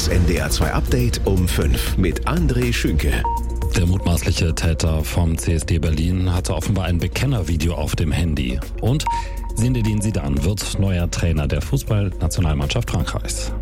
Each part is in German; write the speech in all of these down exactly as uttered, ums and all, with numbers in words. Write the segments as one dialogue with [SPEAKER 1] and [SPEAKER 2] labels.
[SPEAKER 1] Das N D R zwei Update um fünf mit André Schünke.
[SPEAKER 2] Der mutmaßliche Täter vom C S D Berlin hatte offenbar ein Bekennervideo auf dem Handy. Und Zinedine Zidane wird neuer Trainer der Fußballnationalmannschaft Frankreichs.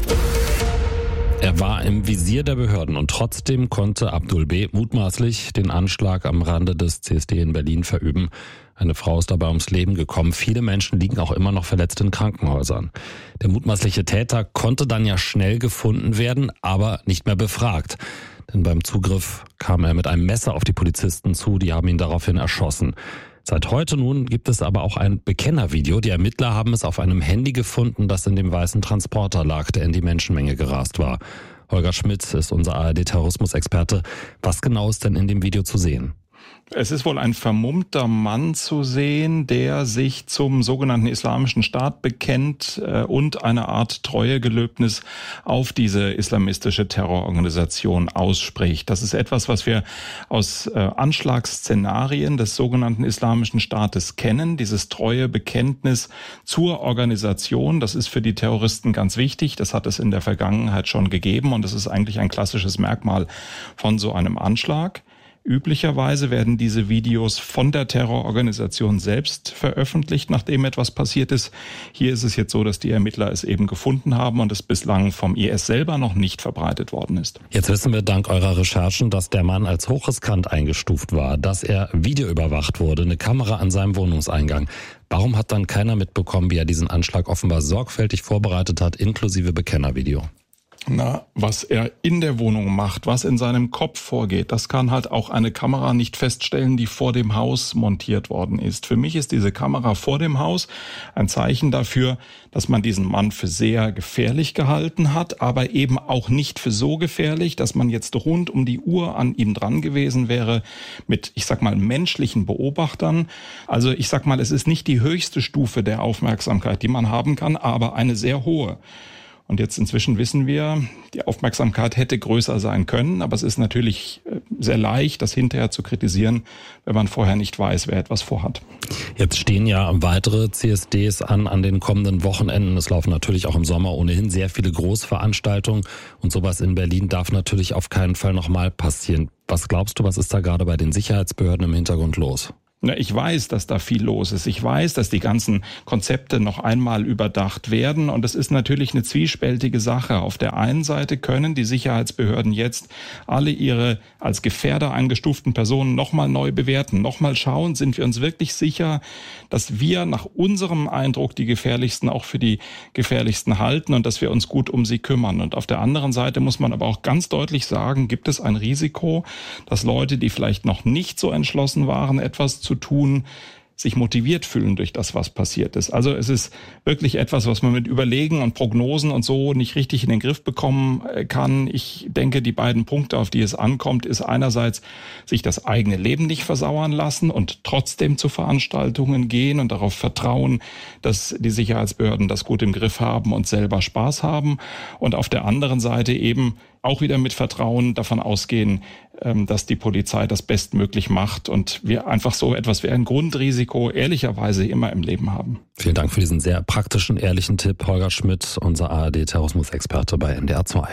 [SPEAKER 2] Er war im Visier der Behörden und trotzdem konnte Abdul B. mutmaßlich den Anschlag am Rande des C S D in Berlin verüben. Eine Frau ist dabei ums Leben gekommen. Viele Menschen liegen auch immer noch verletzt in Krankenhäusern. Der mutmaßliche Täter konnte dann ja schnell gefunden werden, aber nicht mehr befragt. Denn beim Zugriff kam er mit einem Messer auf die Polizisten zu, die haben ihn daraufhin erschossen. Seit heute nun gibt es aber auch ein Bekennervideo. Die Ermittler haben es auf einem Handy gefunden, das in dem weißen Transporter lag, der in die Menschenmenge gerast war. Holger Schmidt ist unser A R D-Terrorismusexperte. Was genau ist denn in dem Video zu sehen?
[SPEAKER 3] Es ist wohl ein vermummter Mann zu sehen, der sich zum sogenannten Islamischen Staat bekennt äh, und eine Art Treuegelöbnis auf diese islamistische Terrororganisation ausspricht. Das ist etwas, was wir aus äh, Anschlagsszenarien des sogenannten Islamischen Staates kennen. Dieses Treuebekenntnis zur Organisation, das ist für die Terroristen ganz wichtig. Das hat es in der Vergangenheit schon gegeben und das ist eigentlich ein klassisches Merkmal von so einem Anschlag. Üblicherweise werden diese Videos von der Terrororganisation selbst veröffentlicht, nachdem etwas passiert ist. Hier ist es jetzt so, dass die Ermittler es eben gefunden haben und es bislang vom I S selber noch nicht verbreitet worden ist.
[SPEAKER 2] Jetzt wissen wir dank eurer Recherchen, dass der Mann als hochriskant eingestuft war, dass er videoüberwacht wurde, eine Kamera an seinem Wohnungseingang. Warum hat dann keiner mitbekommen, wie er diesen Anschlag offenbar sorgfältig vorbereitet hat, inklusive Bekennervideo?
[SPEAKER 3] Na, was er in der Wohnung macht, was in seinem Kopf vorgeht, das kann halt auch eine Kamera nicht feststellen, die vor dem Haus montiert worden ist. Für mich ist diese Kamera vor dem Haus ein Zeichen dafür, dass man diesen Mann für sehr gefährlich gehalten hat, aber eben auch nicht für so gefährlich, dass man jetzt rund um die Uhr an ihm dran gewesen wäre mit, ich sag mal, menschlichen Beobachtern. Also ich sag mal, es ist nicht die höchste Stufe der Aufmerksamkeit, die man haben kann, aber eine sehr hohe. Und jetzt inzwischen wissen wir, die Aufmerksamkeit hätte größer sein können, aber es ist natürlich sehr leicht, das hinterher zu kritisieren, wenn man vorher nicht weiß, wer etwas vorhat.
[SPEAKER 2] Jetzt stehen ja weitere C S Ds an an den kommenden Wochenenden. Es laufen natürlich auch im Sommer ohnehin sehr viele Großveranstaltungen und sowas in Berlin darf natürlich auf keinen Fall nochmal passieren. Was glaubst du, was ist da gerade bei den Sicherheitsbehörden im Hintergrund los?
[SPEAKER 3] Ich weiß, dass da viel los ist. Ich weiß, dass die ganzen Konzepte noch einmal überdacht werden. Und es ist natürlich eine zwiespältige Sache. Auf der einen Seite können die Sicherheitsbehörden jetzt alle ihre als Gefährder eingestuften Personen nochmal neu bewerten. Nochmal schauen, sind wir uns wirklich sicher, dass wir nach unserem Eindruck die Gefährlichsten auch für die Gefährlichsten halten und dass wir uns gut um sie kümmern. Und auf der anderen Seite muss man aber auch ganz deutlich sagen, gibt es ein Risiko, dass Leute, die vielleicht noch nicht so entschlossen waren, etwas zu tun, sich motiviert fühlen durch das, was passiert ist. Also es ist wirklich etwas, was man mit Überlegen und Prognosen und so nicht richtig in den Griff bekommen kann. Ich denke, die beiden Punkte, auf die es ankommt, ist einerseits sich das eigene Leben nicht versauern lassen und trotzdem zu Veranstaltungen gehen und darauf vertrauen, dass die Sicherheitsbehörden das gut im Griff haben und selber Spaß haben. Und auf der anderen Seite eben auch wieder mit Vertrauen davon ausgehen, dass die Polizei das bestmöglich macht und wir einfach so etwas wie ein Grundrisiko ehrlicherweise immer im Leben haben.
[SPEAKER 2] Vielen Dank für diesen sehr praktischen, ehrlichen Tipp, Holger Schmidt, unser A R D-Terrorismusexperte bei N D R zwei.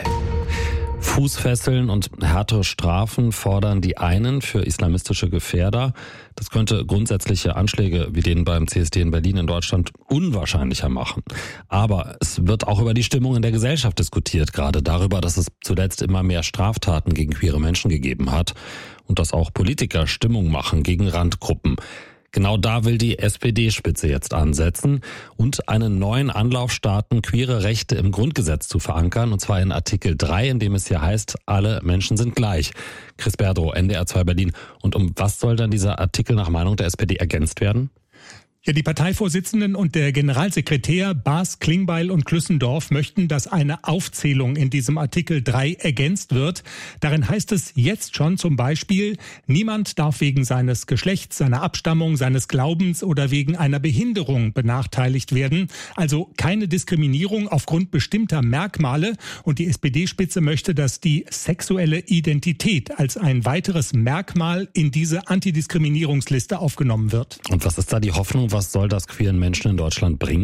[SPEAKER 2] Fußfesseln und härtere Strafen fordern die einen für islamistische Gefährder. Das könnte grundsätzliche Anschläge wie den beim C S D in Berlin in Deutschland unwahrscheinlicher machen. Aber es wird auch über die Stimmung in der Gesellschaft diskutiert, gerade darüber, dass es zuletzt immer mehr Straftaten gegen queere Menschen gegeben hat und dass auch Politiker Stimmung machen gegen Randgruppen. Genau da will die S P D-Spitze jetzt ansetzen und einen neuen Anlauf starten, queere Rechte im Grundgesetz zu verankern, und zwar in Artikel drei, in dem es hier heißt, alle Menschen sind gleich. Chris Berdrow, N D R zwei Berlin. Und um was soll dann dieser Artikel nach Meinung der S P D ergänzt werden?
[SPEAKER 4] Ja, die Parteivorsitzenden und der Generalsekretär Baas, Klingbeil und Klüssendorf möchten, dass eine Aufzählung in diesem Artikel drei ergänzt wird. Darin heißt es jetzt schon zum Beispiel, niemand darf wegen seines Geschlechts, seiner Abstammung, seines Glaubens oder wegen einer Behinderung benachteiligt werden. Also keine Diskriminierung aufgrund bestimmter Merkmale. Und die S P D-Spitze möchte, dass die sexuelle Identität als ein weiteres Merkmal in diese Antidiskriminierungsliste aufgenommen wird.
[SPEAKER 2] Und was ist da die Hoffnung? Was soll das queeren Menschen in Deutschland bringen?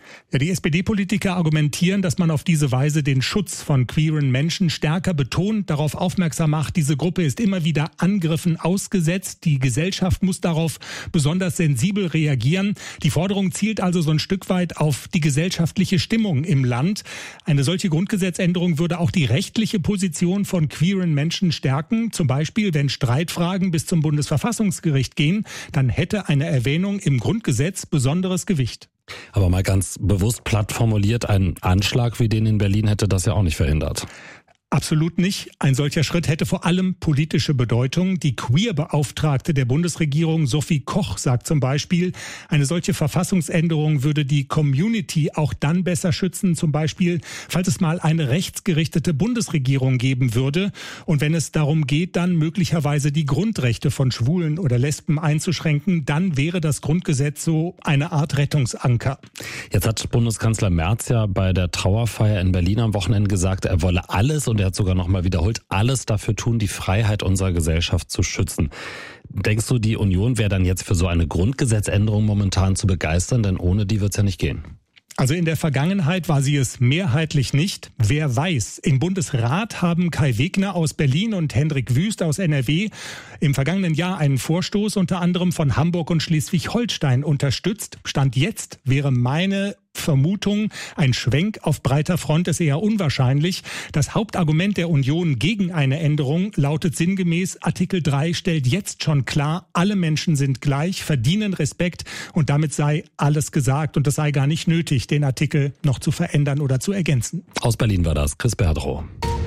[SPEAKER 4] Ja, die S P D-Politiker argumentieren, dass man auf diese Weise den Schutz von queeren Menschen stärker betont, darauf aufmerksam macht, diese Gruppe ist immer wieder Angriffen ausgesetzt. Die Gesellschaft muss darauf besonders sensibel reagieren. Die Forderung zielt also so ein Stück weit auf die gesellschaftliche Stimmung im Land. Eine solche Grundgesetzänderung würde auch die rechtliche Position von queeren Menschen stärken. Zum Beispiel, wenn Streitfragen bis zum Bundesverfassungsgericht gehen, dann hätte eine Erwähnung im Grundgesetz besonderes Gewicht.
[SPEAKER 2] Aber mal ganz bewusst platt formuliert, ein Anschlag wie den in Berlin hätte das ja auch nicht verhindert.
[SPEAKER 4] Absolut nicht. Ein solcher Schritt hätte vor allem politische Bedeutung. Die Queer-Beauftragte der Bundesregierung, Sophie Koch, sagt zum Beispiel, eine solche Verfassungsänderung würde die Community auch dann besser schützen, zum Beispiel, falls es mal eine rechtsgerichtete Bundesregierung geben würde und wenn es darum geht, dann möglicherweise die Grundrechte von Schwulen oder Lesben einzuschränken, dann wäre das Grundgesetz so eine Art Rettungsanker.
[SPEAKER 2] Jetzt hat Bundeskanzler Merz ja bei der Trauerfeier in Berlin am Wochenende gesagt, er wolle alles und er hat sogar noch mal wiederholt, alles dafür tun, die Freiheit unserer Gesellschaft zu schützen. Denkst du, die Union wäre dann jetzt für so eine Grundgesetzänderung momentan zu begeistern? Denn ohne die wird es ja nicht gehen.
[SPEAKER 4] Also in der Vergangenheit war sie es mehrheitlich nicht. Wer weiß, im Bundesrat haben Kai Wegner aus Berlin und Hendrik Wüst aus N R W im vergangenen Jahr einen Vorstoß unter anderem von Hamburg und Schleswig-Holstein unterstützt. Stand jetzt wäre meine Vermutung, ein Schwenk auf breiter Front ist eher unwahrscheinlich. Das Hauptargument der Union gegen eine Änderung lautet sinngemäß, Artikel drei stellt jetzt schon klar, alle Menschen sind gleich, verdienen Respekt und damit sei alles gesagt und es sei gar nicht nötig, den Artikel noch zu verändern oder zu ergänzen.
[SPEAKER 2] Aus Berlin war das Chris Berdrow.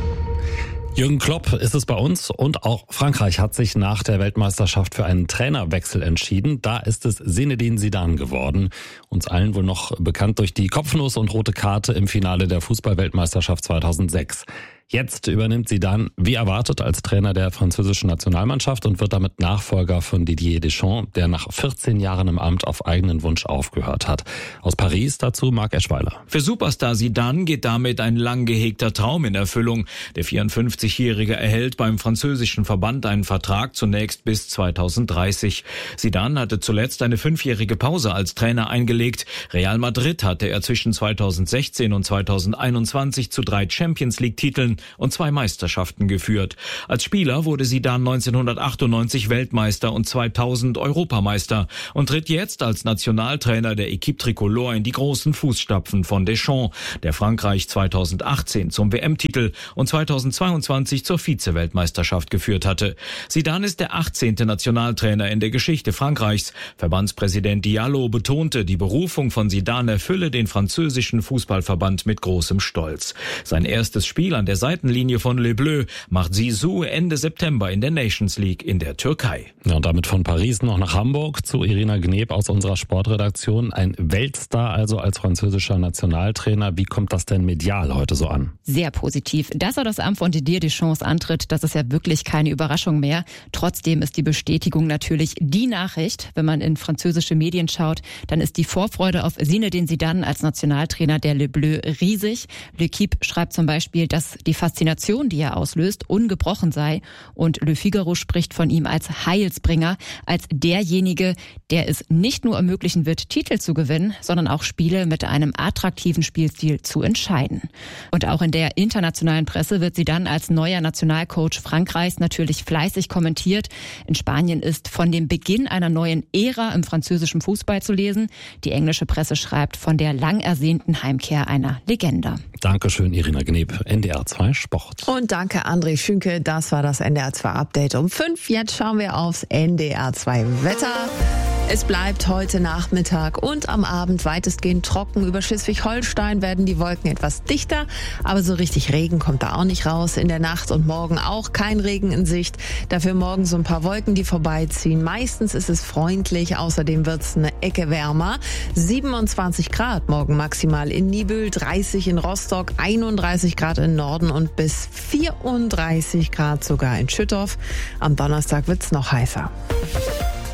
[SPEAKER 2] Jürgen Klopp ist es bei uns und auch Frankreich hat sich nach der Weltmeisterschaft für einen Trainerwechsel entschieden. Da ist es Zinedine Zidane geworden. Uns allen wohl noch bekannt durch die Kopfnuss und rote Karte im Finale der Fußball-Weltmeisterschaft zweitausendsechs. Jetzt übernimmt Zidane, wie erwartet, als Trainer der französischen Nationalmannschaft und wird damit Nachfolger von Didier Deschamps, der nach vierzehn Jahren im Amt auf eigenen Wunsch aufgehört hat. Aus Paris dazu Marc Eschweiler.
[SPEAKER 5] Für Superstar Zidane geht damit ein lang gehegter Traum in Erfüllung. Der vierundfünfzigjährige erhält beim französischen Verband einen Vertrag zunächst bis zweitausenddreißig. Zidane hatte zuletzt eine fünfjährige Pause als Trainer eingelegt. Real Madrid hatte er zwischen zweitausendsechzehn und zweitausendeinundzwanzig zu drei Champions-League-Titeln und zwei Meisterschaften geführt. Als Spieler wurde Zidane neunzehnhundertachtundneunzig Weltmeister und zweitausend Europameister und tritt jetzt als Nationaltrainer der Équipe Tricolore in die großen Fußstapfen von Deschamps, der Frankreich zweitausendachtzehn zum W M-Titel und zweitausendzweiundzwanzig zur Vize-Weltmeisterschaft geführt hatte. Zidane ist der achtzehnte Nationaltrainer in der Geschichte Frankreichs. Verbandspräsident Diallo betonte, die Berufung von Zidane erfülle den französischen Fußballverband mit großem Stolz. Sein erstes Spiel an der Seitenlinie von Les Bleus macht Zizou Ende September in der Nations League in der Türkei.
[SPEAKER 2] Ja, und damit von Paris noch nach Hamburg zu Irina Gneb aus unserer Sportredaktion. Ein Weltstar also als französischer Nationaltrainer. Wie kommt das denn medial heute so an?
[SPEAKER 6] Sehr positiv. Dass er das Amt von Didier Deschamps antritt, das ist ja wirklich keine Überraschung mehr. Trotzdem ist die Bestätigung natürlich die Nachricht. Wenn man in französische Medien schaut, dann ist die Vorfreude auf Zinedine Zidane als Nationaltrainer der Les Bleus riesig. L'Équipe schreibt zum Beispiel, dass die Faszination, die er auslöst, ungebrochen sei. Und Le Figaro spricht von ihm als Heilsbringer, als derjenige, der es nicht nur ermöglichen wird, Titel zu gewinnen, sondern auch Spiele mit einem attraktiven Spielstil zu entscheiden. Und auch in der internationalen Presse wird sie dann als neuer Nationalcoach Frankreichs natürlich fleißig kommentiert. In Spanien ist von dem Beginn einer neuen Ära im französischen Fußball zu lesen. Die englische Presse schreibt von der lang ersehnten Heimkehr einer Legende.
[SPEAKER 2] Dankeschön, Irina Gneb, N D R zwei Sport.
[SPEAKER 7] Und danke, André Schünke. Das war das N D R zwei Update um fünf. Jetzt schauen wir aufs N D R zwei Wetter. Es bleibt heute Nachmittag und am Abend weitestgehend trocken. Über Schleswig-Holstein werden die Wolken etwas dichter, aber so richtig Regen kommt da auch nicht raus. In der Nacht und morgen auch kein Regen in Sicht. Dafür morgen so ein paar Wolken, die vorbeiziehen. Meistens ist es freundlich, außerdem wird es eine Ecke wärmer. siebenundzwanzig Grad morgen maximal in Niebüll, dreißig in Rostock, einunddreißig Grad im Norden und bis vierunddreißig Grad sogar in Schüttorf. Am Donnerstag wird's noch heißer.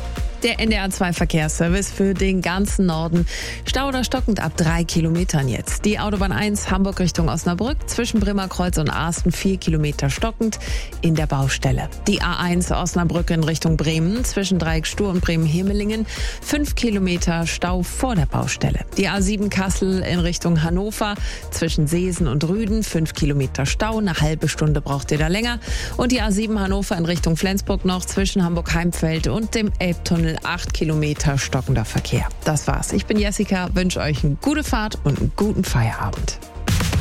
[SPEAKER 7] Der N D R zwei Verkehrsservice für den ganzen Norden. Stau oder stockend ab drei Kilometern jetzt. Die Autobahn eins Hamburg Richtung Osnabrück zwischen Bremerkreuz und Asten vier Kilometer stockend in der Baustelle. Die A eins Osnabrück in Richtung Bremen zwischen Dreieck Stur und Bremen-Hemelingen fünf Kilometer Stau vor der Baustelle. Die A sieben Kassel in Richtung Hannover zwischen Seesen und Rüden fünf Kilometer Stau. Eine halbe Stunde braucht ihr da länger. Und die A sieben Hannover in Richtung Flensburg noch zwischen Hamburg-Heimfeld und dem Elbtunnel acht Kilometer stockender Verkehr. Das war's. Ich bin Jessica, wünsche euch eine gute Fahrt und einen guten Feierabend.